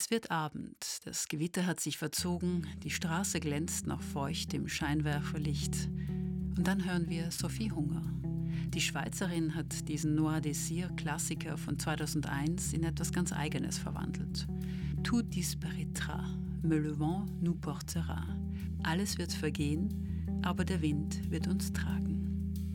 Es wird Abend, das Gewitter hat sich verzogen, die Straße glänzt noch feucht im Scheinwerferlicht. Und dann hören wir Sophie Hunger. Die Schweizerin hat diesen Noir Désir-Klassiker von 2001 in etwas ganz Eigenes verwandelt. Tout disparaîtra, mais le vent nous portera. Alles wird vergehen, aber der Wind wird uns tragen.